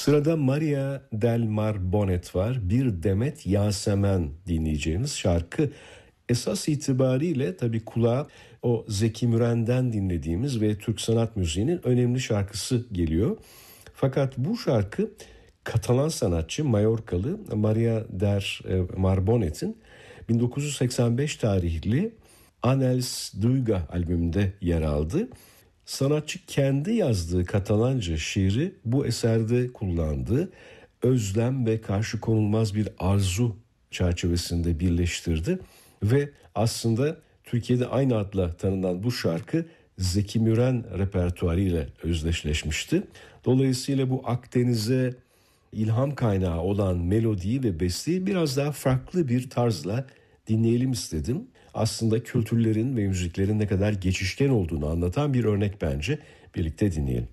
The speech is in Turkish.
Sırada Maria del Mar Bonet var. Bir demet Yasemen dinleyeceğimiz şarkı. Esas itibariyle tabii kulağa o Zeki Müren'den dinlediğimiz ve Türk sanat müziğinin önemli şarkısı geliyor. Fakat bu şarkı Katalan sanatçı Mallorcalı Maria del Mar Bonet'in 1985 tarihli Anels Duyga albümünde yer aldı. Sanatçı kendi yazdığı Katalanca şiiri bu eserde kullandı. Özlem ve karşı konulmaz bir arzu çerçevesinde birleştirdi. Ve aslında Türkiye'de aynı adla tanınan bu şarkı Zeki Müren repertuarıyla özdeşleşmişti. Dolayısıyla bu Akdeniz'e ilham kaynağı olan melodiyi ve besteyi biraz daha farklı bir tarzla dinleyelim istedim. Aslında kültürlerin ve müziklerin ne kadar geçişken olduğunu anlatan bir örnek bence. Birlikte dinleyelim.